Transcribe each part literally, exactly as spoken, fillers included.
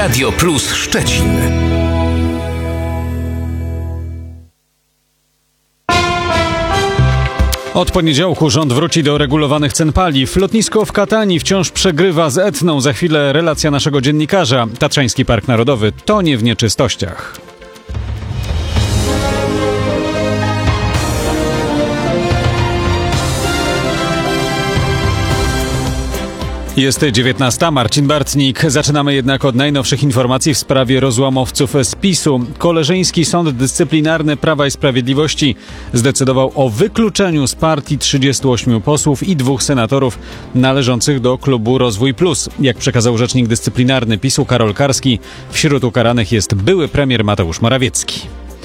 Radio Plus Szczecin. Od poniedziałku rząd wróci do regulowanych cen paliw. Lotnisko w Katani wciąż przegrywa z Etną. Za chwilę relacja naszego dziennikarza. Tatrzański Park Narodowy tonie w nieczystościach. Jest dziewiętnasta, Marcin Bartnik. Zaczynamy jednak od najnowszych informacji w sprawie rozłamowców z PiSu. Koleżeński Sąd Dyscyplinarny Prawa i Sprawiedliwości zdecydował o wykluczeniu z partii trzydziestu ośmiu posłów i dwóch senatorów należących do klubu Rozwój Plus. Jak przekazał rzecznik dyscyplinarny PiSu Karol Karski, wśród ukaranych jest były premier Mateusz Morawiecki.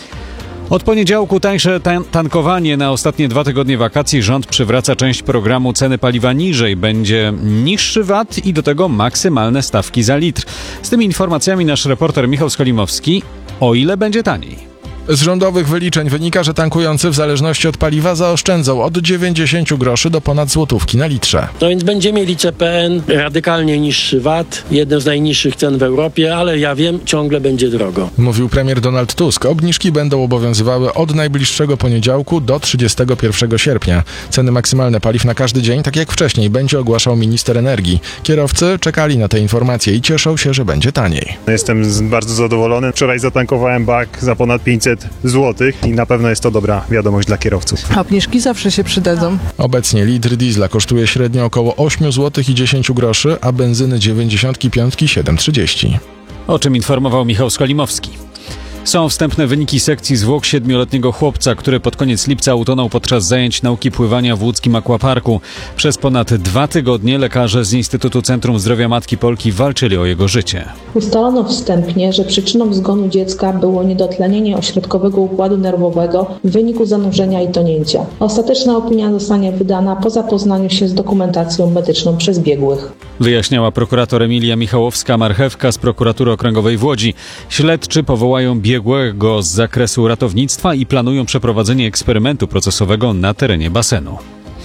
Od poniedziałku tańsze tan- tankowanie. Na ostatnie dwa tygodnie wakacji rząd przywraca część programu ceny paliwa niżej. Będzie niższy V A T i do tego maksymalne stawki za litr. Z tymi informacjami nasz reporter Michał Skolimowski. O ile będzie taniej? Z rządowych wyliczeń wynika, że tankujący w zależności od paliwa zaoszczędzą od dziewięćdziesięciu groszy do ponad złotówki na litrze. No więc będziemy mieli C P N, radykalnie niższy V A T, jedne z najniższych cen w Europie, ale ja wiem, ciągle będzie drogo. Mówił premier Donald Tusk. Obniżki będą obowiązywały od najbliższego poniedziałku do trzydziestego pierwszego sierpnia. Ceny maksymalne paliw na każdy dzień, tak jak wcześniej, będzie ogłaszał minister energii. Kierowcy czekali na te informacje i cieszą się, że będzie taniej. Jestem bardzo zadowolony. Wczoraj zatankowałem bak za ponad pięćset złotych i na pewno jest to dobra wiadomość dla kierowców. Obniżki zawsze się przydadzą. Obecnie litr diesla kosztuje średnio około osiem złotych i dziesięć groszy, a benzyny dziewięćdziesiąt pięć siedem trzydzieści. O czym informował Michał Skolimowski. Są wstępne wyniki sekcji zwłok siedmioletniego chłopca, który pod koniec lipca utonął podczas zajęć nauki pływania w łódzkim aquaparku. Przez ponad dwa tygodnie lekarze z Instytutu Centrum Zdrowia Matki Polki walczyli o jego życie. Ustalono wstępnie, że przyczyną zgonu dziecka było niedotlenienie ośrodkowego układu nerwowego w wyniku zanurzenia i tonięcia. Ostateczna opinia zostanie wydana po zapoznaniu się z dokumentacją medyczną przez biegłych. Wyjaśniała prokurator Emilia Michałowska-Marchewka z Prokuratury Okręgowej w Łodzi. Śledczy powołają biegłego z zakresu ratownictwa i planują przeprowadzenie eksperymentu procesowego na terenie basenu.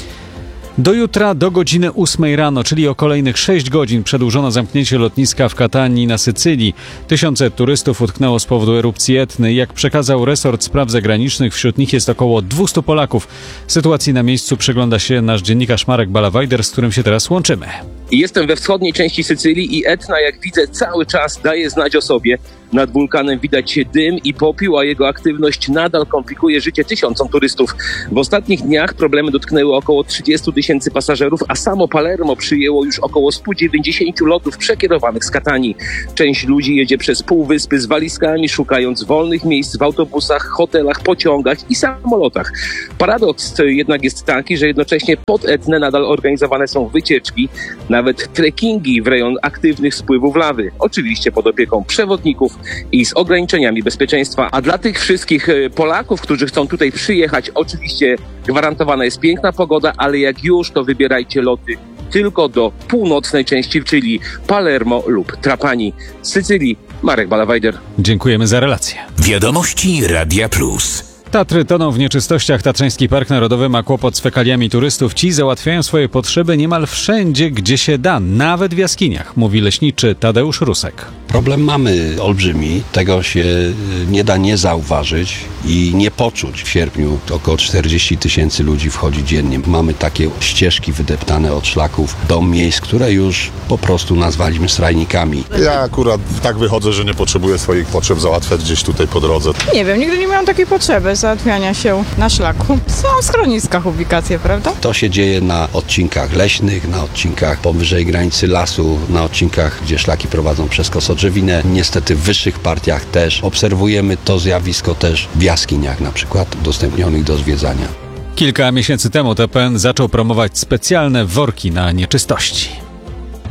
Do jutra do godziny ósmej rano, czyli o kolejnych sześć godzin, przedłużono zamknięcie lotniska w Katanii na Sycylii. Tysiące turystów utknęło z powodu erupcji Etny. Jak przekazał resort spraw zagranicznych, wśród nich jest około dwieście Polaków. Sytuacji na miejscu przygląda się nasz dziennikarz Marek Balawajder, z którym się teraz łączymy. Jestem we wschodniej części Sycylii i Etna, jak widzę, cały czas daje znać o sobie. Nad wulkanem widać dym i popiół, a jego aktywność nadal komplikuje życie tysiącom turystów. W ostatnich dniach problemy dotknęły około trzydziestu tysięcy pasażerów, a samo Palermo przyjęło już około sto dziewięćdziesiąt lotów przekierowanych z Katanii. Część ludzi jedzie przez półwyspy z walizkami, szukając wolnych miejsc w autobusach, hotelach, pociągach i samolotach. Paradoks jednak jest taki, że jednocześnie pod Etnę nadal organizowane są wycieczki, nawet trekkingi w rejon aktywnych spływów lawy. Oczywiście pod opieką przewodników i z ograniczeniami bezpieczeństwa. A dla tych wszystkich Polaków, którzy chcą tutaj przyjechać, oczywiście gwarantowana jest piękna pogoda, ale jak już, to wybierajcie loty tylko do północnej części, czyli Palermo lub Trapani. Z Sycylii Marek Balawajder. Dziękujemy za relację. Wiadomości Radia Plus. Tatry toną w nieczystościach. Tatrzański Park Narodowy ma kłopot z fekaliami turystów. Ci załatwiają swoje potrzeby niemal wszędzie, gdzie się da, nawet w jaskiniach, mówi leśniczy Tadeusz Rusek. Problem mamy olbrzymi, tego się nie da nie zauważyć i nie poczuć. W sierpniu około czterdzieści tysięcy ludzi wchodzi dziennie. Mamy takie ścieżki wydeptane od szlaków do miejsc, które już po prostu nazwaliśmy srajnikami. Ja akurat tak wychodzę, że nie potrzebuję swoich potrzeb załatwiać gdzieś tutaj po drodze. Nie wiem, nigdy nie miałam takiej potrzeby załatwiania się na szlaku. Są w schroniskach ubikacje, prawda? To się dzieje na odcinkach leśnych, na odcinkach powyżej granicy lasu, na odcinkach, gdzie szlaki prowadzą przez kosodrzewinę. Niestety w wyższych partiach też obserwujemy to zjawisko też w jaskiniach na przykład, udostępnionych do zwiedzania. Kilka miesięcy temu T P N zaczął promować specjalne worki na nieczystości.